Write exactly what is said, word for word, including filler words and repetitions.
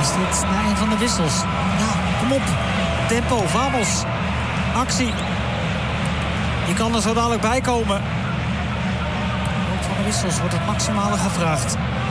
Is dit na een van de wissels? Nou, kom op. Tempo, vamos. Actie. Je kan er zo dadelijk bij komen. Ook van de wissels wordt het maximale gevraagd.